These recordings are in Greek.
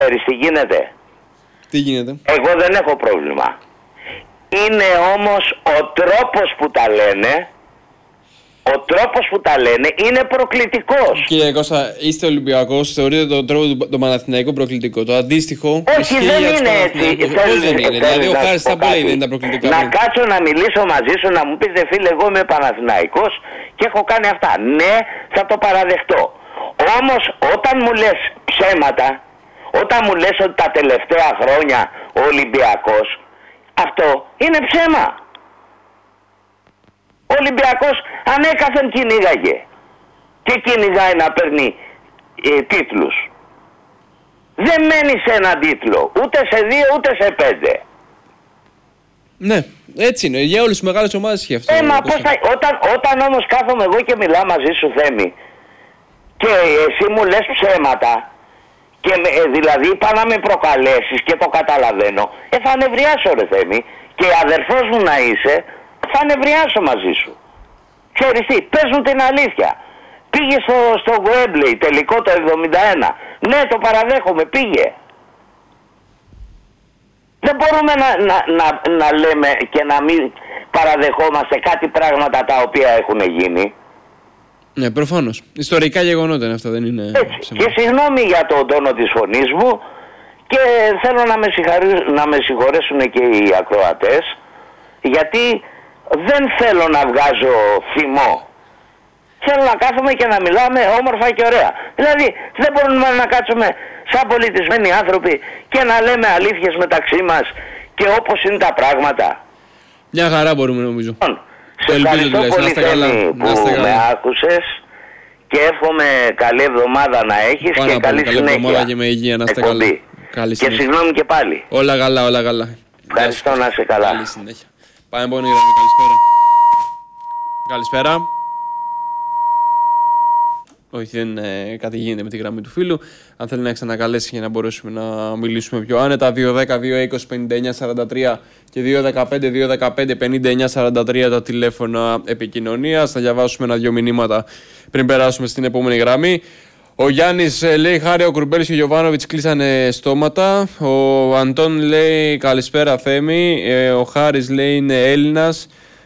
Τι γίνεται? Τι γίνεται? Εγώ δεν έχω πρόβλημα. Είναι όμως ο τρόπος που τα λένε. Ο τρόπος που τα λένε είναι προκλητικός. Κύριε Κώστα, είστε Ολυμπιακός, θεωρείτε τον τρόπο τον Παναθηναϊκό προκλητικό. Το αντίστοιχο. Όχι, δεν είναι έτσι. Πώς δεν είναι? Δηλαδή ο Χάρης Ταμπολέη δεν ήταν προκλητικά. Να κάτσω να μιλήσω μαζί σου, να μου πείτε φίλε, εγώ είμαι Παναθηναϊκός και έχω κάνει αυτά. Ναι, θα το παραδεχτώ. Όμως όταν μου λες ψέματα, όταν μου λες ότι τα τελευταία χρόνια ο Ολυμπιακός, αυτό είναι ψέμα. Ο Ολυμπιακός ανέκαθεν κυνήγαγε και κυνηγάει να παίρνει τίτλους. Δεν μένει σε έναν τίτλο, ούτε σε 2 ούτε σε 5. Ναι, έτσι είναι. Για όλες τις μεγάλες ομάδες είχε αυτό. Μα πώς θα... όταν όμως κάθομαι εγώ και μιλάω μαζί σου, Θέμη, και εσύ μου λες ψέματα, και δηλαδή πάνε να με προκαλέσεις και το καταλαβαίνω, θα νευριάσω ρε Θέμη, και αδερφός μου να είσαι, θα νευριάσω μαζί σου. Ξέρεις τι, πες μου την αλήθεια. Πήγε στο Γουέμπλεϊ τελικό το 71. Ναι, το παραδέχομαι, πήγε. Δεν μπορούμε να λέμε και να μην παραδεχόμαστε κάτι πράγματα τα οποία έχουν γίνει. Ναι, προφανώς. Ιστορικά γεγονότα είναι αυτά, δεν είναι... Έτσι. Και συγγνώμη για τον τόνο της φωνής μου και θέλω να με συγχωρέσουν και οι ακροατές, γιατί δεν θέλω να βγάζω θυμό. Θέλω να κάθομαι και να μιλάμε όμορφα και ωραία. Δηλαδή δεν μπορούμε να κάτσουμε σαν πολιτισμένοι άνθρωποι και να λέμε αλήθειες μεταξύ μας και όπως είναι τα πράγματα. Μια χαρά μπορούμε νομίζω. Σε ευχαριστώ πολύ Θέμη που με άκουσες και εύχομαι καλή εβδομάδα να έχεις και καλή συνέχεια. Και με υγεία, να είστε καλά. Και συγγνώμη και πάλι. Όλα καλά, όλα καλά. Ευχαριστώ, να είσαι καλά. Καλή συνέχεια. Πάμε επόμενη γραμμή, καλησπέρα. Καλησπέρα. Όχι, δεν κάτι γίνεται με τη γραμμή του φίλου. Αν θέλει να ξανακαλέσει για να μπορέσουμε να μιλήσουμε πιο άνετα, 210-220-59-43 και 215-215-59-43 τα τηλέφωνα επικοινωνίας. Θα διαβάσουμε 1-2 μηνύματα πριν περάσουμε στην επόμενη γραμμή. Ο Γιάννης λέει: Χάρη, ο Κουρμπέλης και ο Γιοβάνοβιτς κλείσανε στόματα. Ο Αντών λέει: Καλησπέρα Θέμη. Ο Χάρης λέει: Είναι Έλληνας.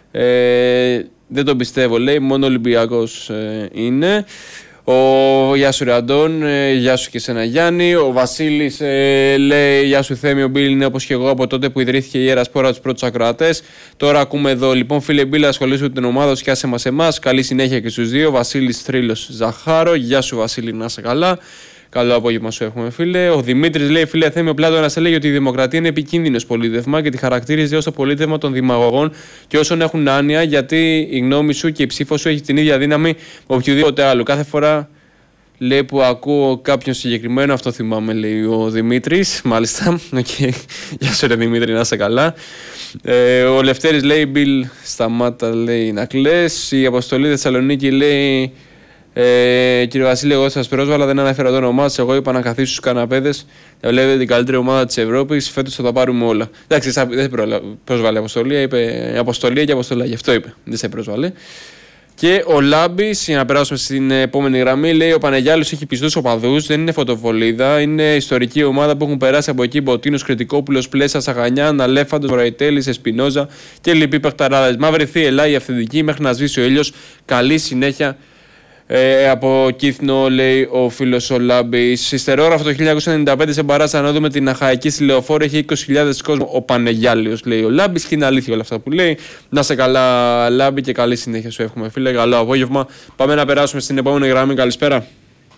Δεν τον πιστεύω, λέει. Μόνο Ολυμπιακός είναι. Γεια σου ρε Αντών, γεια σου και σένα Γιάννη. Ο Βασίλης λέει: Γεια σου Θέμη, ο Μπίλ είναι όπως και εγώ από τότε που ιδρύθηκε η Ιερασπόρα τους πρώτους ακροατές. Τώρα ακούμε εδώ. Λοιπόν, φίλε Μπίλ, ασχολήσου με την ομάδα, σκιάσε μας εμάς. Καλή συνέχεια και στους δύο. Βασίλης Θρύλος Ζαχάρο. Γεια σου Βασίλη, να είσαι καλά. Καλό απόγευμα σου έχουμε, φίλε. Ο Δημήτρης λέει: Φίλε Θέμη, ο Πλάτωνας έλεγε ότι η δημοκρατία είναι επικίνδυνος πολίτευμα και τη χαρακτήριζε ως το πολίτευμα των δημαγωγών και όσων έχουν άνοια, γιατί η γνώμη σου και η ψήφο σου έχει την ίδια δύναμη με οποιοδήποτε άλλο. Κάθε φορά λέει που ακούω κάποιον συγκεκριμένο, αυτό θυμάμαι, λέει ο Δημήτρης. Μάλιστα. Okay. Γεια σου, ρε Δημήτρη, να είσαι καλά. Ο Λευτέρης λέει: Μπιλ, σταμάτα, λέει, να κλαις. Η Αποστολή Θεσσαλονίκη λέει: Κύριε Βασίλη, εγώ σας πρόσβαλα, δεν αναφέρα το όνομά σας. Εγώ είπα να καθίσω στους καναπέδες. Να βλέπετε την καλύτερη ομάδα της Ευρώπης. Φέτος θα τα πάρουμε όλα. Εντάξει, δεν πρόσβαλε Αποστολή. Είπε Αποστολή και Αποστολά. Γι' αυτό είπε. Δεν σε πρόσβαλε. Και ο Λάμπης, για να περάσουμε στην επόμενη γραμμή, λέει: Ο Πανεγιάλος έχει πιστούς οπαδούς. Δεν είναι φωτοβολίδα. Είναι ιστορική ομάδα που έχουν περάσει από εκεί Μποτίνος, Κρητικόπουλος, Πλέσα, Σαγανιάν, Αλέφαντος, Βοραϊτέλης, Εσπινόζα και λοιποί παιχταράδες. Μαύρη Ελά η αυθεντική μέχρι να σβήσει ο ήλιος. Καλή συνέχεια. Από Κύθνο, λέει ο φίλος ο Λάμπης. Ιστερόγραφο το 1995 σε Μπαράτσα, να δούμε την Αχαϊκή στη Λεωφόρο. Έχει 20.000 κόσμο. Ο Πανεγιάλιος, λέει ο Λάμπης, και είναι αλήθεια όλα αυτά που λέει. Να σε καλά, Λάμπη, και καλή συνέχεια σου εύχομαι, φίλε. Καλό απόγευμα. Πάμε να περάσουμε στην επόμενη γραμμή. Καλησπέρα.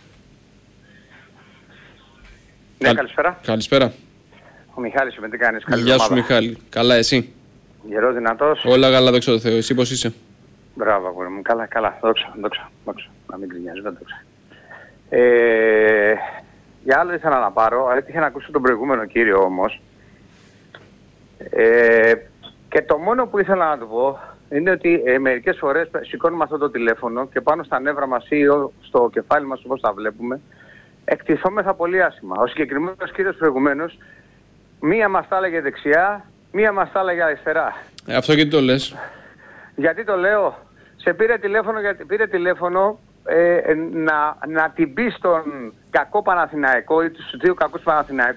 Ναι, καλησπέρα. Καλησπέρα. Ο Μιχάλης, με τι κάνεις? Καλή Γεια σου, Μιχάλη. Καλά, εσύ? Γερός, δυνατός. Όλα καλά, δόξα τω Θεώ. Εσύ πώς είσαι? Μπράβο, αγόρι μου. Καλά, καλά. Δόξα. Να μην κρινιάζεις, δόξα. Για άλλο ήθελα να πάρω, έτυχε να ακούσω τον προηγούμενο κύριο όμως. Και το μόνο που ήθελα να του πω είναι ότι μερικές φορές σηκώνουμε αυτό το τηλέφωνο και πάνω στα νεύρα μας ή στο κεφάλι μας, όπως τα βλέπουμε, εκτιθόμεθα πολύ άσχημα. Ο συγκεκριμένος κύριος προηγουμένως, μία μας τα έλεγε δεξιά, μία μας τα έλεγε αριστερά. Αυτό γιατί το λες? Γιατί το λέω? Σε πήρε τηλέφωνο, να την πει στον κακό Παναθηναϊκό ή τους δύο κακούς Παναθηναϊκούς